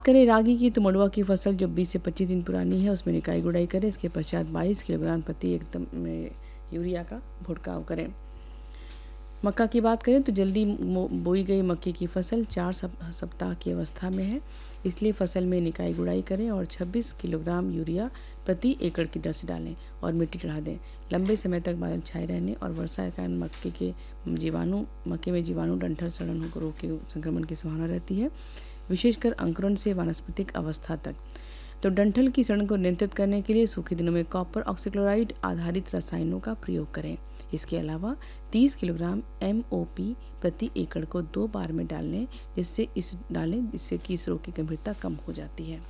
करें रागी की तो मड़ुआ की फसल जो 20 से 25 दिन पुरानी है उसमें निकाई गुड़ाई करें। इसके पश्चात 22 किलोग्राम प्रति एकदम में यूरिया का छिड़काव करें। मक्का की बात करें तो जल्दी बोई गई मक्के की फसल 4 सप्ताह की अवस्था में है, इसलिए फसल में निकाई गुड़ाई करें और 26 किलोग्राम यूरिया प्रति एकड़ की दर से डालें और मिट्टी चढ़ा दें। लंबे समय तक बादल छाए रहने और वर्षा के कारण मक्के में जीवाणु डंठल सड़न रोग के संक्रमण की संभावना रहती है, विशेषकर अंकुरण से वानस्पतिक अवस्था तक। तो डंठल की सड़न को नियंत्रित करने के लिए सूखे दिनों में कॉपर ऑक्सीक्लोराइड आधारित रसायनों का प्रयोग करें। इसके अलावा 30 किलोग्राम MOP प्रति एकड़ को 2 बार में डालें, जिससे कि इस रोग की गंभीरता कम हो जाती है।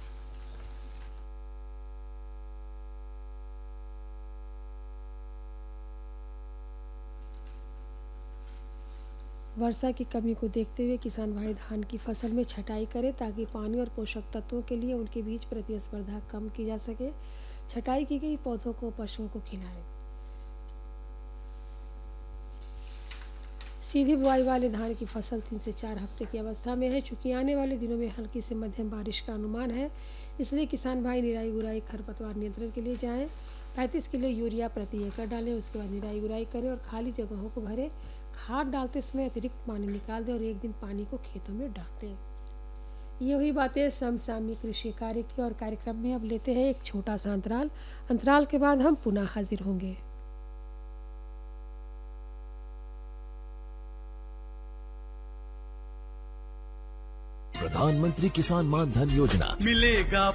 वर्षा की कमी को देखते हुए किसान भाई धान की फसल में छटाई करें ताकि पानी और पोषक तत्वों के लिए उनके बीच प्रतिस्पर्धा कम की जा सके। छटाई की गई पौधों को पशुओं को खिलाएं। सीधी बुआई वाले धान की फसल 3 से 4 हफ्ते की अवस्था में है। चूंकि आने वाले दिनों में हल्की से मध्यम बारिश का अनुमान है, इसलिए किसान भाई निराई गुराई खरपतवार नियंत्रण के लिए जाएं। 35 किलो यूरिया प्रति एकड़ डालें। उसके बाद निराई गुराई करें और खाली जगहों को भरें। खाद डालते समय अतिरिक्त पानी निकाल दें और एक दिन पानी को खेतों में डाल दें। ये हुई बातें समसामयिक कृषि कार्य की, और कार्यक्रम में अब लेते हैं एक छोटा सा अंतराल के बाद हम पुनः हाजिर होंगे। प्रधानमंत्री किसान मान धन योजना मिलेगा